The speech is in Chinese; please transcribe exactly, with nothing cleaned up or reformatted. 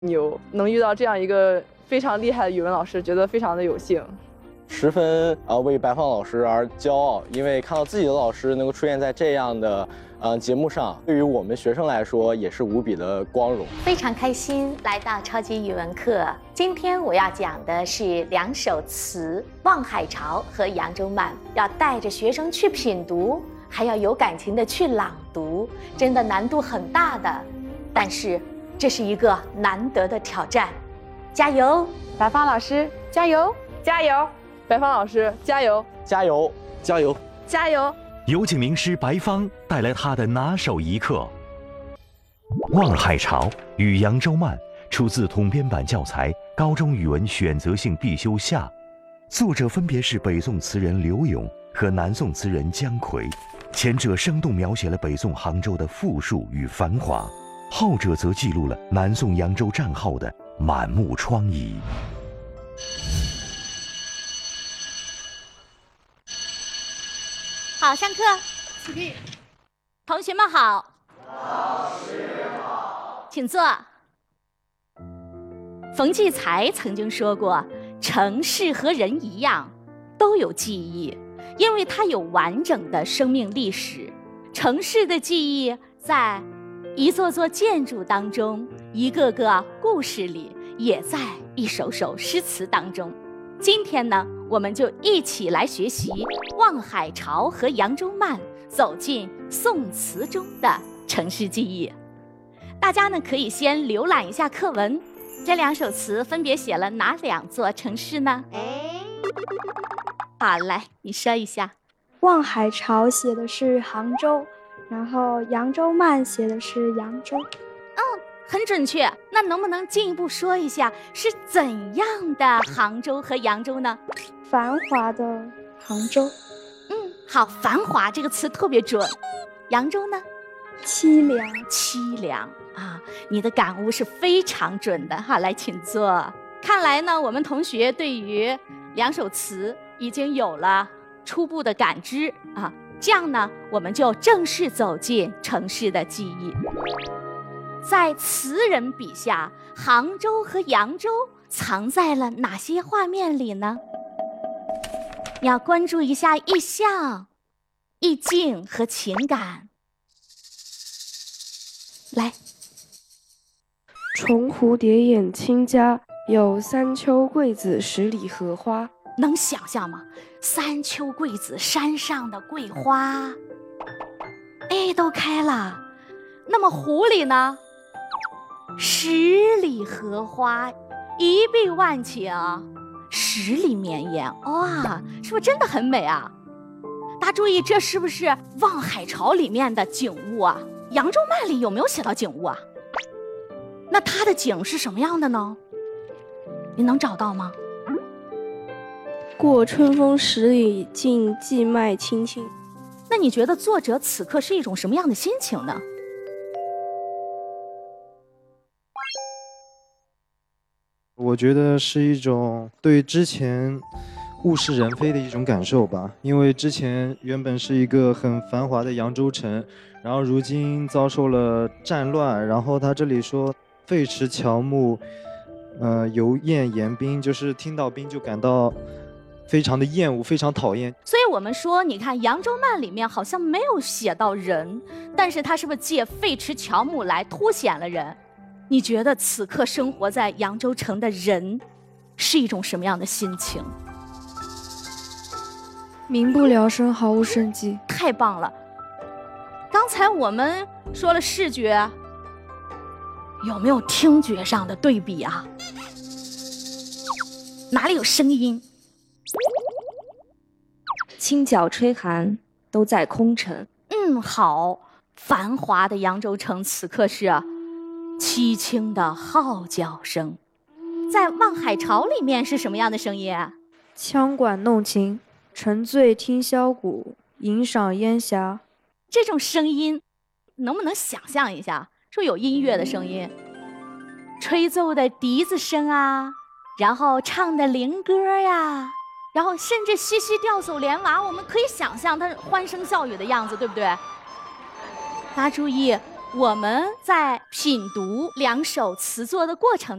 牛，能遇到这样一个非常厉害的语文老师，觉得非常的有幸。 十分啊为白放老师而骄傲，因为看到自己的老师能够出现在这样的呃节目上，对于我们学生来说也是无比的光荣。 非常开心来到超级语文课。今天我要讲的是两首词，望海潮和扬州慢，要带着学生去品读，还要有感情的去朗读，真的难度很大的。但是这是一个难得的挑战，加油！ 白芳老师加油，加油！白芳老师加油， 加油，加油， 加油！ 有请名师白芳带来他的拿手一课《望海潮与扬州慢》，出自统编版教材《高中语文选择性必修下》，作者分别是北宋词人刘永和南宋词人姜夔。前者生动描写了北宋杭州的富庶与繁华，后者则记录了南宋扬州战后的满目疮痍。 好，上课，起立。同学们好。 老师好。 请坐。冯骥才曾经说过，城市和人一样，都有记忆，因为它有完整的生命历史。城市的记忆在一座座建筑当中，一个个故事里，也在一首首诗词当中。今天呢，我们就一起来学习望海潮和扬州慢，走进宋词中的城市记忆。大家呢可以先浏览一下课文，这两首词分别写了哪两座城市呢？好，来你说一下。 望海潮写的是杭州，然后扬州慢写的是扬州。 很准确，那能不能进一步说一下是怎样的杭州和扬州呢？ 繁华的杭州。 嗯，好，繁华这个词特别准。扬州呢？ 凄凉。 凄凉啊，你的感悟是非常准的。好，来请坐。看来呢，我们同学对于两首词已经有了初步的感知啊。这样呢，我们就正式走进城市的记忆。在词人笔下，杭州和扬州藏在了哪些画面里呢？你要关注一下意象、意境和情感。来， 重蝴蝶掩亲家，有三秋桂子十里荷花。 能想象吗？三秋桂子，山上的桂花，哎，都开了。那么湖里呢？十里荷花，一碧万顷，十里绵延，哇，是不是真的很美啊？大家注意，这是不是《望海潮》里面的景物啊？《扬州慢》里有没有写到景物啊？那它的景是什么样的呢？你能找到吗？ 过春风十里尽，荠麦青青。 那你觉得作者此刻是一种什么样的心情呢？ 我觉得是一种对之前物是人非的一种感受吧，因为之前原本是一个很繁华的扬州城，然后如今遭受了战乱，然后他这里说废池乔木，呃，犹厌言兵，就是听到兵就感到非常的厌恶，非常讨厌。 所以我们说，你看《扬州慢》里面好像没有写到人，但是他是不是借废池乔木来凸显了人？你觉得此刻生活在扬州城的人是一种什么样的心情？ 民不聊生，毫无生机。 太棒了！刚才我们说了视觉，有没有听觉上的对比啊？哪里有声音？ 清角吹寒，都在空城。 嗯，好，繁华的扬州城此刻是凄清的号角声。在《望海潮》里面是什么样的声音啊？ 羌管弄琴，沉醉听箫鼓，吟赏烟霞。 这种声音能不能想象一下？是不是有音乐的声音？吹奏的笛子声啊，然后唱的灵歌呀，然后甚至西西吊叟莲娃，我们可以想象它欢声笑语的样子，对不对？大家注意， 我们在品读两首词作的过程